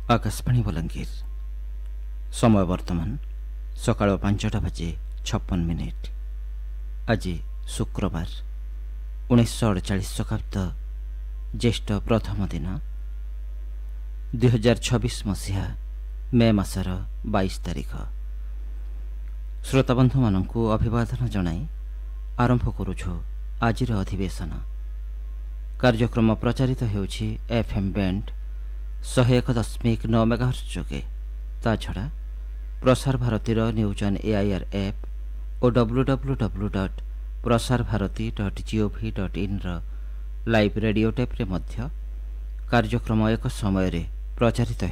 आकाशवाणी बलांगीर समय वर्तमान सकाळ 5:56 आज शुक्रवार 1948 शकाब्द ज्येष्ठ प्रथम दिन 2026 मसीहा मे मासर 22 तारिख। श्रोताबंधु मानकु अभिवादन जनाई आरंभ करुछु आजिर अधिवेशन। कार्यक्रम प्रचारित हेउछि एफएम बैंड 101.9 मेगाहर्ट्ज जोगे। ता छड़ा प्रसार भारतीर न्यूज ऑन एआईआर ऐप और www.prasarbharati.gov.in लाइव रेडियो टेप रे मध्य कार्यक्रम एक समय रे प्रचारित